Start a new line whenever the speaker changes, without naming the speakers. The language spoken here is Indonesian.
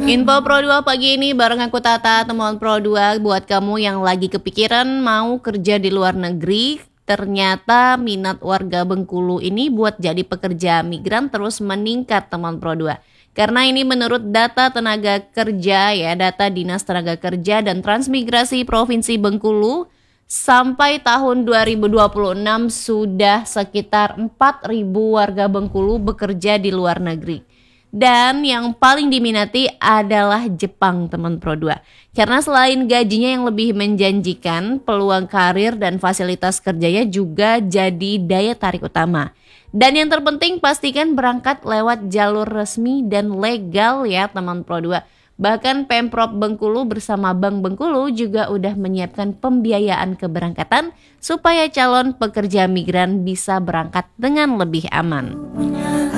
Info Pro 2 pagi ini bareng aku Tata, temuan Pro 2 buat kamu yang lagi kepikiran mau kerja di luar negeri. Ternyata minat warga Bengkulu ini buat jadi pekerja migran terus meningkat teman Pro 2. Karena ini menurut data tenaga kerja data Dinas Tenaga Kerja dan Transmigrasi Provinsi Bengkulu, sampai tahun 2026 sudah sekitar 4.000 warga Bengkulu bekerja di luar negeri. Dan yang paling diminati adalah Jepang teman Pro 2. Karena selain gajinya yang lebih menjanjikan, peluang karir dan fasilitas kerjanya juga jadi daya tarik utama. Dan yang terpenting pastikan berangkat lewat jalur resmi dan legal ya teman Pro 2. Bahkan Pemprov Bengkulu bersama Bank Bengkulu juga udah menyiapkan pembiayaan keberangkatan supaya calon pekerja migran bisa berangkat dengan lebih aman.